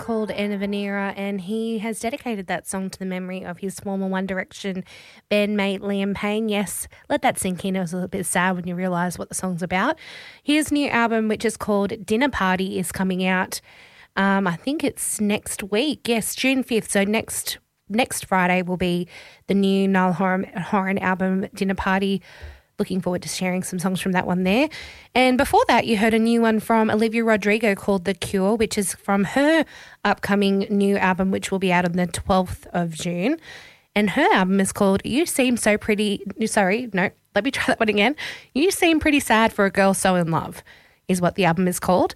called End of an Era, and he has dedicated that song to the memory of his former One Direction bandmate Liam Payne. Yes, let that sink in. It was a little bit sad when you realise what the song's about. His new album, which is called Dinner Party, is coming out, I think it's next week. Yes, June 5th. So next Friday will be the new Niall Horan album, Dinner Party. Looking forward to sharing some songs from that one there. And before that, you heard a new one from Olivia Rodrigo called The Cure, which is from her upcoming new album, which will be out on the 12th of June. And her album is called You Seem So Pretty... Sorry, no, let me try that one again. You Seem Pretty Sad for a Girl So in Love is what the album is called.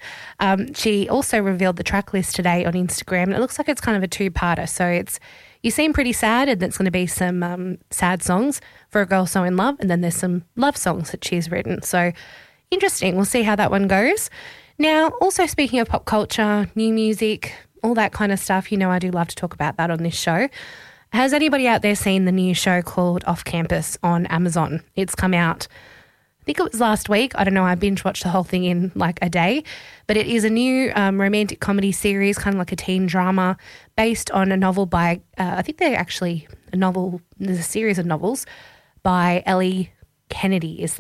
She also revealed the track list today on Instagram, and it looks like it's kind of a two-parter. So it's You Seem Pretty Sad, and it's going to be some sad songs for a girl so in love, and then there's some love songs that she's written. So interesting. We'll see how that one goes. Now, also speaking of pop culture, new music, all that kind of stuff, you know I do love to talk about that on this show. Has anybody out there seen the new show called Off Campus on Amazon? It's come out, I think it was last week. I don't know, I binge watched the whole thing in like a day. But it is a new romantic comedy series, kind of like a teen drama, based on a novel by, I think they're actually there's a series of novels by Ellie Kennedy is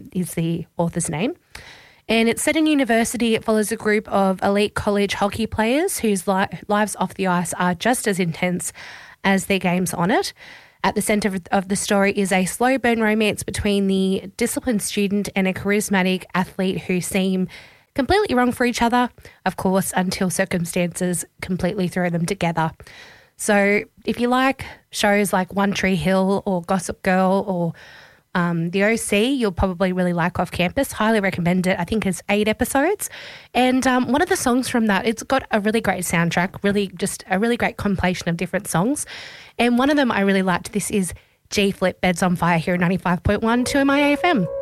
the author's name. And it's set in university. It follows a group of elite college hockey players whose lives off the ice are just as intense as their games on it. At the centre of the story is a slow burn romance between the disciplined student and a charismatic athlete who seem completely wrong for each other, of course, until circumstances completely throw them together. So if you like shows like One Tree Hill or Gossip Girl or The OC, you'll probably really like Off Campus. Highly recommend it. I think it's 8 episodes. And one of the songs from that, it's got a really great soundtrack, just a really great compilation of different songs. And one of them I really liked. This is G Flip, Beds on Fire here at 95.1 2MI AFM.